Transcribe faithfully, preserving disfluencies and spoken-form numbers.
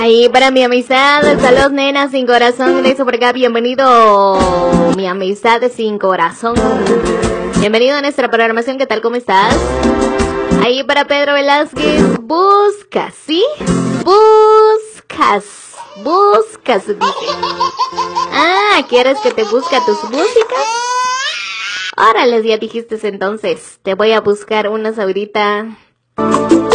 Ahí para mi amistad, saludos nenas sin corazón, eso por acá, bienvenido, mi amistad sin corazón. Bienvenido a nuestra programación, ¿qué tal, cómo estás? Ahí para Pedro Velázquez, buscas, ¿sí? Buscas, buscas, dije. Ah, ¿quieres que te busque tus músicas? Órale, ya dijiste entonces, te voy a buscar unas ahorita.